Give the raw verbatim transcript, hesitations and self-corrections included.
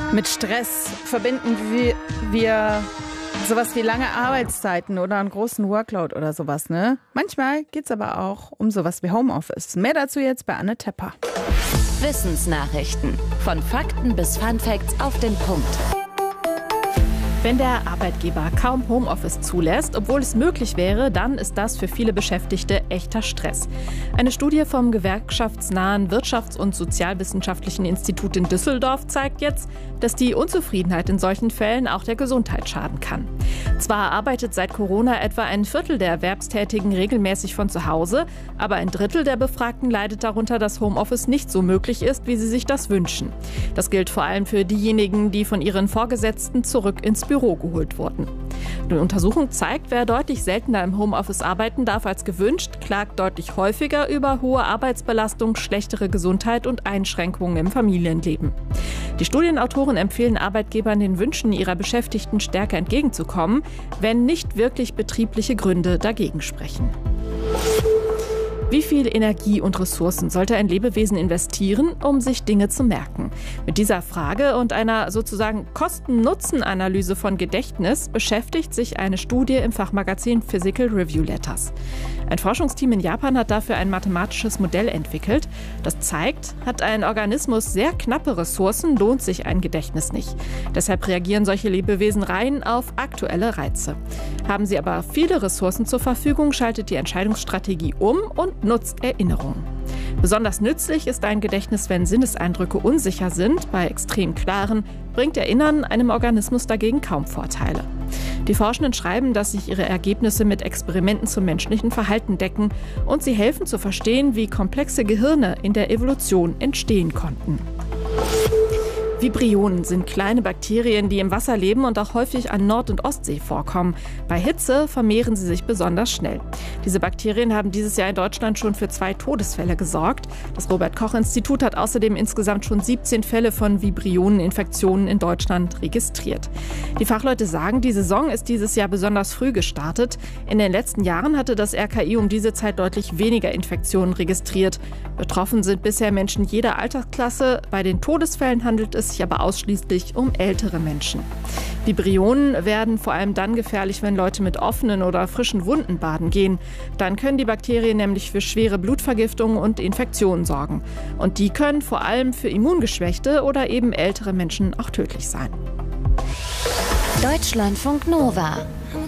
Mit Stress verbinden wir, wir sowas wie lange Arbeitszeiten oder einen großen Workload oder sowas, ne? Manchmal geht's aber auch um sowas wie Homeoffice. Mehr dazu jetzt bei Anne Tepper. Wissensnachrichten. Von Fakten bis Funfacts auf den Punkt. Wenn der Arbeitgeber kaum Homeoffice zulässt, obwohl es möglich wäre, dann ist das für viele Beschäftigte echter Stress. Eine Studie vom gewerkschaftsnahen Wirtschafts- und Sozialwissenschaftlichen Institut in Düsseldorf zeigt jetzt, dass die Unzufriedenheit in solchen Fällen auch der Gesundheit schaden kann. Zwar arbeitet seit Corona etwa ein Viertel der Erwerbstätigen regelmäßig von zu Hause, aber ein Drittel der Befragten leidet darunter, dass Homeoffice nicht so möglich ist, wie sie sich das wünschen. Das gilt vor allem für diejenigen, die von ihren Vorgesetzten zurück ins Büro geholt wurden. Die Untersuchung zeigt, wer deutlich seltener im Homeoffice arbeiten darf als gewünscht, klagt deutlich häufiger über hohe Arbeitsbelastung, schlechtere Gesundheit und Einschränkungen im Familienleben. Die Studienautoren empfehlen Arbeitgebern, den Wünschen ihrer Beschäftigten stärker entgegenzukommen, wenn nicht wirklich betriebliche Gründe dagegen sprechen. Wie viel Energie und Ressourcen sollte ein Lebewesen investieren, um sich Dinge zu merken? Mit dieser Frage und einer sozusagen Kosten-Nutzen-Analyse von Gedächtnis beschäftigt sich eine Studie im Fachmagazin Physical Review Letters. Ein Forschungsteam in Japan hat dafür ein mathematisches Modell entwickelt. Das zeigt, hat ein Organismus sehr knappe Ressourcen, lohnt sich ein Gedächtnis nicht. Deshalb reagieren solche Lebewesen rein auf aktuelle Reize. Haben sie aber viele Ressourcen zur Verfügung, schaltet die Entscheidungsstrategie um und nutzt Erinnerungen. Besonders nützlich ist ein Gedächtnis, wenn Sinneseindrücke unsicher sind. Bei extrem klaren bringt Erinnern einem Organismus dagegen kaum Vorteile. Die Forschenden schreiben, dass sich ihre Ergebnisse mit Experimenten zum menschlichen Verhalten decken und sie helfen zu verstehen, wie komplexe Gehirne in der Evolution entstehen konnten. Vibrionen sind kleine Bakterien, die im Wasser leben und auch häufig an Nord- und Ostsee vorkommen. Bei Hitze vermehren sie sich besonders schnell. Diese Bakterien haben dieses Jahr in Deutschland schon für zwei Todesfälle gesorgt. Das Robert-Koch-Institut hat außerdem insgesamt schon siebzehn Fälle von Vibrioneninfektionen in Deutschland registriert. Die Fachleute sagen, die Saison ist dieses Jahr besonders früh gestartet. In den letzten Jahren hatte das R K I um diese Zeit deutlich weniger Infektionen registriert. Betroffen sind bisher Menschen jeder Altersklasse. Bei den Todesfällen handelt es sich aber ausschließlich um ältere Menschen. Vibrionen werden vor allem dann gefährlich, wenn Leute mit offenen oder frischen Wunden baden gehen. Dann können die Bakterien nämlich für schwere Blutvergiftungen und Infektionen sorgen. Und die können vor allem für immungeschwächte oder eben ältere Menschen auch tödlich sein. Deutschlandfunk Nova.